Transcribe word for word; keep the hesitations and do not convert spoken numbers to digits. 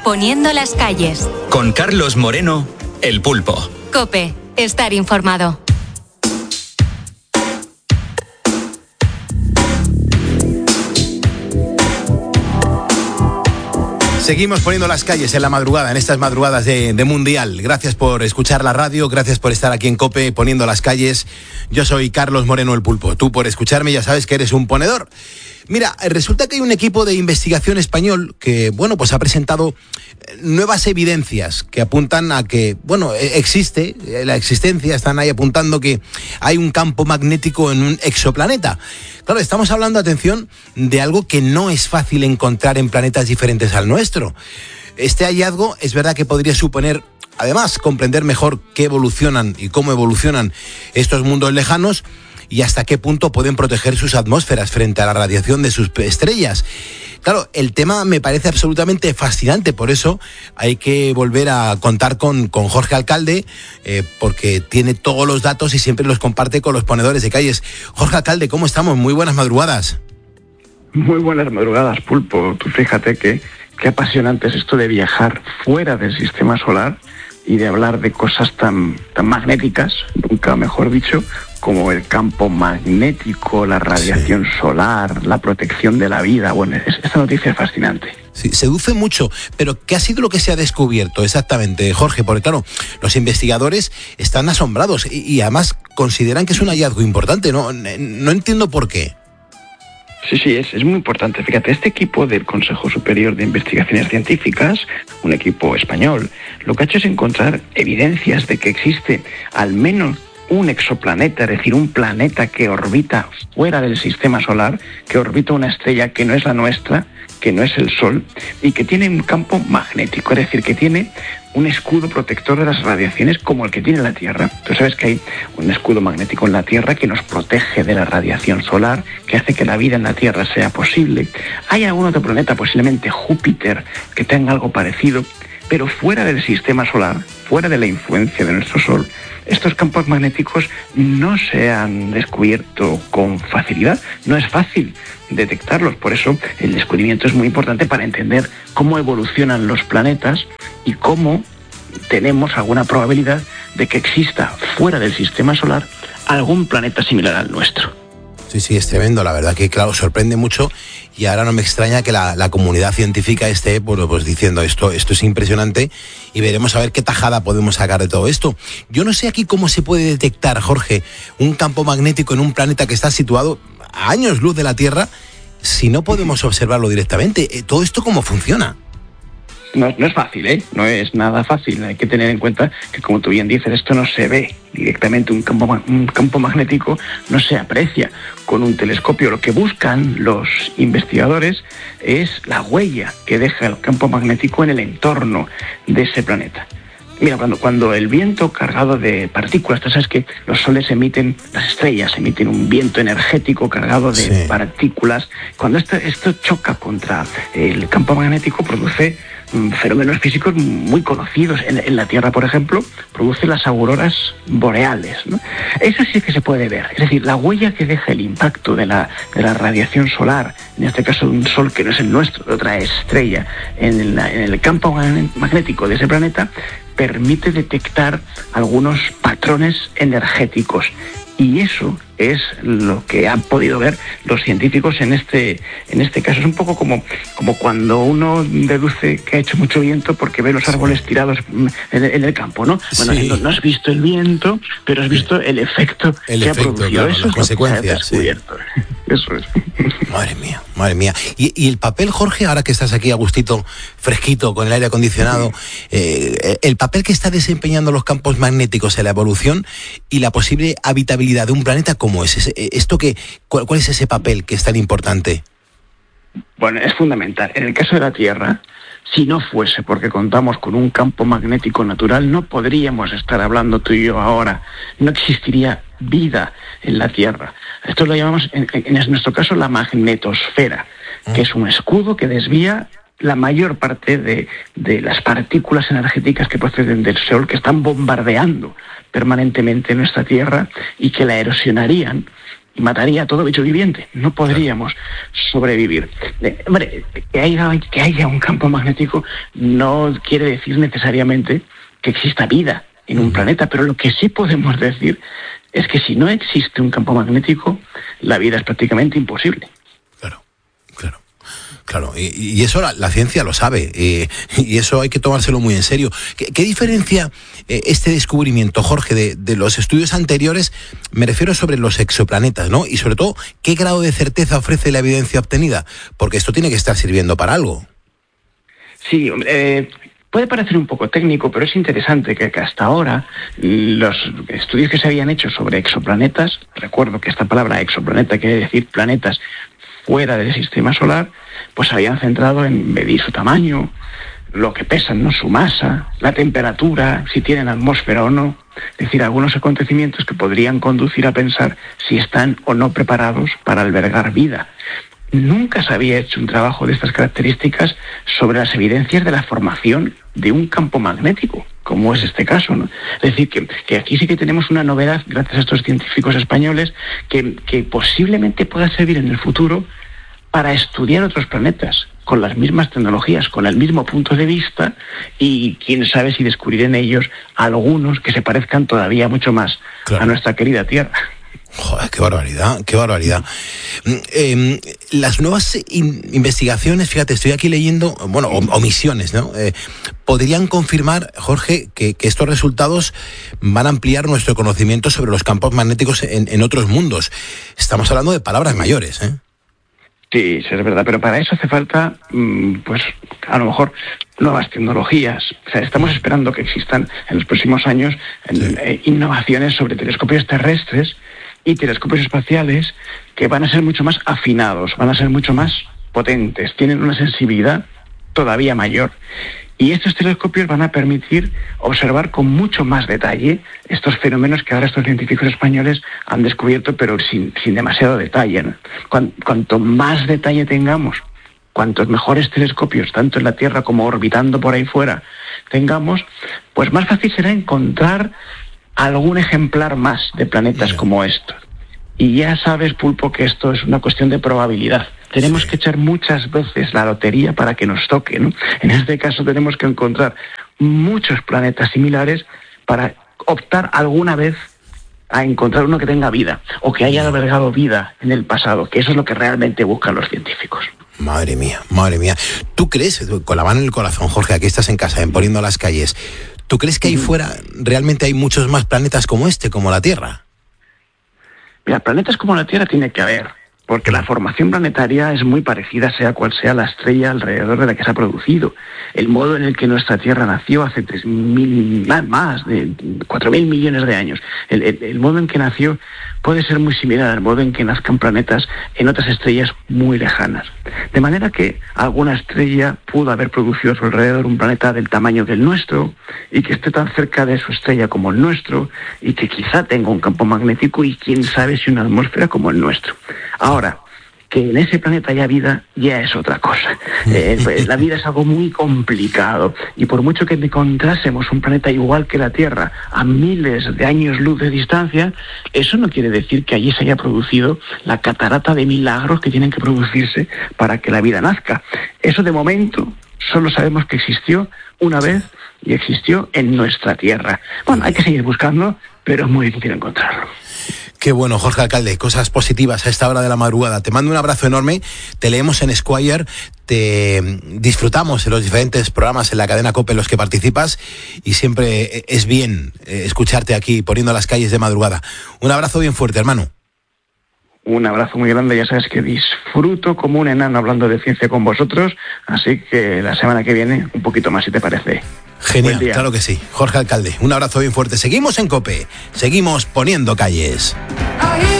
Poniendo las calles. Con Carlos Moreno, El Pulpo. COPE. Estar informado. Seguimos poniendo las calles en la madrugada, en estas madrugadas de, de Mundial. Gracias por escuchar la radio, gracias por estar aquí en COPE poniendo las calles. Yo soy Carlos Moreno, El Pulpo. Tú por escucharme ya sabes que eres un ponedor. Mira, resulta que hay un equipo de investigación español que, bueno, pues ha presentado nuevas evidencias que apuntan a que, bueno, existe, la existencia, están ahí apuntando que hay un campo magnético en un exoplaneta. Claro, estamos hablando, atención, de algo que no es fácil encontrar en planetas diferentes al nuestro. Este hallazgo es verdad que podría suponer, además, comprender mejor qué evolucionan y cómo evolucionan estos mundos lejanos, y hasta qué punto pueden proteger sus atmósferas frente a la radiación de sus estrellas. Claro, el tema me parece absolutamente fascinante, por eso hay que volver a contar con, con Jorge Alcalde, eh, porque tiene todos los datos y siempre los comparte con los ponedores de calles. Jorge Alcalde, ¿cómo estamos? Muy buenas madrugadas. Muy buenas madrugadas, Pulpo. Tú fíjate que qué apasionante es esto de viajar fuera del sistema solar y de hablar de cosas tan, tan magnéticas, nunca mejor dicho, como el campo magnético, la radiación sí. solar, la protección de la vida. Bueno, es, esta noticia es fascinante. Sí, seduce mucho, pero ¿qué ha sido lo que se ha descubierto exactamente, Jorge? Porque claro, los investigadores están asombrados y, y además consideran que es un hallazgo importante, ¿no? No entiendo por qué. Sí, sí, es, es muy importante. Fíjate, este equipo del Consejo Superior de Investigaciones Científicas, un equipo español, lo que ha hecho es encontrar evidencias de que existe al menos un exoplaneta, es decir, un planeta que orbita fuera del sistema solar, que orbita una estrella que no es la nuestra, que no es el Sol, y que tiene un campo magnético, es decir, que tiene un escudo protector de las radiaciones como el que tiene la Tierra. Tú sabes que hay un escudo magnético en la Tierra que nos protege de la radiación solar, que hace que la vida en la Tierra sea posible. Hay algún otro planeta, posiblemente Júpiter, que tenga algo parecido, pero fuera del sistema solar, fuera de la influencia de nuestro Sol, estos campos magnéticos no se han descubierto con facilidad. No es fácil detectarlos, por eso el descubrimiento es muy importante para entender cómo evolucionan los planetas y cómo tenemos alguna probabilidad de que exista fuera del sistema solar algún planeta similar al nuestro. Sí, sí, es tremendo, la verdad que claro, sorprende mucho y ahora no me extraña que la, la comunidad científica esté bueno, pues diciendo esto, esto es impresionante y veremos a ver qué tajada podemos sacar de todo esto. Yo no sé aquí cómo se puede detectar, Jorge, un campo magnético en un planeta que está situado a años luz de la Tierra si no podemos observarlo directamente. ¿Todo esto cómo funciona? No, no es fácil, ¿eh? No es nada fácil. Hay que tener en cuenta que, como tú bien dices, esto no se ve directamente. Un campo, un campo magnético no se aprecia con un telescopio. Lo que buscan los investigadores es la huella que deja el campo magnético en el entorno de ese planeta. Mira, cuando, cuando el viento cargado de partículas, tú sabes que los soles emiten, las estrellas emiten un viento energético cargado de sí. partículas. Cuando esto, esto choca contra el campo magnético, produce fenómenos físicos muy conocidos. En, en la Tierra, por ejemplo, produce las auroras boreales, ¿no? Eso sí que se puede ver. Es decir, la huella que deja el impacto de la, de la radiación solar, en este caso de un sol que no es el nuestro, de otra estrella, en, la, en el campo magnético de ese planeta, permite detectar algunos patrones energéticos. Y eso es lo que han podido ver los científicos en este en este caso. Es un poco como, como cuando uno deduce que ha hecho mucho viento porque ve los árboles tirados en, en el campo, ¿no? Bueno, sí. no, no has visto el viento, pero has visto el efecto el que efecto, ha producido. Claro, eso las consecuencias. Sí. Eso es. Madre mía, madre mía. Y, y el papel, Jorge, ahora que estás aquí a gustito, fresquito, con el aire acondicionado, eh, el papel que está desempeñando los campos magnéticos en la evolución y la posible habitabilidad de un planeta, ¿cómo es? Esto que, ¿cuál, ¿Cuál es ese papel que es tan importante? Bueno, es fundamental. En el caso de la Tierra, si no fuese porque contamos con un campo magnético natural, no podríamos estar hablando tú y yo ahora. No existiría vida en la Tierra. Esto lo llamamos, en, en nuestro caso, la magnetosfera, ¿Mm? que es un escudo que desvía la mayor parte de, de las partículas energéticas que proceden del Sol, que están bombardeando permanentemente nuestra Tierra y que la erosionarían y mataría a todo bicho viviente. No podríamos sobrevivir. Eh, hombre, que haya, que haya un campo magnético no quiere decir necesariamente que exista vida en un planeta, pero lo que sí podemos decir es que si no existe un campo magnético, la vida es prácticamente imposible. Claro, claro. Claro, y, y eso la, la ciencia lo sabe, eh, y eso hay que tomárselo muy en serio. ¿Qué, qué diferencia eh, este descubrimiento, Jorge, de, de los estudios anteriores? Me refiero sobre los exoplanetas, ¿no? Y sobre todo, ¿qué grado de certeza ofrece la evidencia obtenida? Porque esto tiene que estar sirviendo para algo. Sí, eh, puede parecer un poco técnico, pero es interesante que, que hasta ahora los estudios que se habían hecho sobre exoplanetas, recuerdo que esta palabra exoplaneta quiere decir planetas fuera del sistema solar, pues se habían centrado en medir su tamaño, lo que pesan, ¿no? Su masa, la temperatura, si tienen atmósfera o no. Es decir, algunos acontecimientos que podrían conducir a pensar si están o no preparados para albergar vida. Nunca se había hecho un trabajo de estas características sobre las evidencias de la formación de un campo magnético, como es este caso, ¿no? Es decir, que, que aquí sí que tenemos una novedad, gracias a estos científicos españoles, que, que posiblemente pueda servir en el futuro para estudiar otros planetas, con las mismas tecnologías, con el mismo punto de vista, y quién sabe si descubrir en ellos algunos que se parezcan todavía mucho más claro. a nuestra querida Tierra. Joder, qué barbaridad, qué barbaridad. Eh, las nuevas in- investigaciones, fíjate, estoy aquí leyendo, bueno, omisiones, ¿no? Eh, podrían confirmar, Jorge, que, que estos resultados van a ampliar nuestro conocimiento sobre los campos magnéticos en, en otros mundos. Estamos hablando de palabras mayores, ¿eh? Sí, sí, es verdad, pero para eso hace falta, pues, a lo mejor nuevas tecnologías. O sea, estamos esperando que existan en los próximos años sí. eh, innovaciones sobre telescopios terrestres y telescopios espaciales que van a ser mucho más afinados, van a ser mucho más potentes, tienen una sensibilidad todavía mayor. Y estos telescopios van a permitir observar con mucho más detalle estos fenómenos que ahora estos científicos españoles han descubierto, pero sin, sin demasiado detalle, ¿no? Cuanto, cuanto más detalle tengamos, cuantos mejores telescopios, tanto en la Tierra como orbitando por ahí fuera, tengamos, pues más fácil será encontrar algún ejemplar más de planetas yeah. como estos. Y ya sabes, Pulpo, que esto es una cuestión de probabilidad. Tenemos sí. que echar muchas veces la lotería para que nos toque, ¿no? En este caso tenemos que encontrar muchos planetas similares para optar alguna vez a encontrar uno que tenga vida o que haya albergado vida en el pasado, que eso es lo que realmente buscan los científicos. Madre mía, madre mía. ¿Tú crees, con la mano en el corazón, Jorge, aquí estás en casa, en Poniendo las Calles, ¿tú crees que ahí fuera realmente hay muchos más planetas como este, como la Tierra? Mira, planetas como la Tierra tiene que haber, porque la formación planetaria es muy parecida, sea cual sea la estrella alrededor de la que se ha producido. El modo en el que nuestra Tierra nació hace tres mil, más de cuatro mil millones de años, el, el, el modo en que nació puede ser muy similar al modo en que nazcan planetas en otras estrellas muy lejanas. De manera que alguna estrella pudo haber producido a su alrededor un planeta del tamaño del nuestro y que esté tan cerca de su estrella como el nuestro y que quizá tenga un campo magnético y quién sabe si una atmósfera como el nuestro. Ahora, que en ese planeta haya vida ya es otra cosa. Eh, pues, la vida es algo muy complicado y por mucho que encontrásemos un planeta igual que la Tierra a miles de años luz de distancia, eso no quiere decir que allí se haya producido la catarata de milagros que tienen que producirse para que la vida nazca. Eso de momento solo sabemos que existió una vez y existió en nuestra Tierra. Bueno, hay que seguir buscando, pero es muy difícil encontrarlo. Qué bueno, Jorge Alcalde, cosas positivas a esta hora de la madrugada. Te mando un abrazo enorme, te leemos en Esquire, te disfrutamos en los diferentes programas en la cadena COPE en los que participas y siempre es bien escucharte aquí Poniendo las Calles de madrugada. Un abrazo bien fuerte, hermano. Un abrazo muy grande, ya sabes que disfruto como un enano hablando de ciencia con vosotros, así que la semana que viene un poquito más, si te parece. Genial, claro que sí. Jorge Alcalde, un abrazo bien fuerte. Seguimos en COPE, seguimos poniendo calles.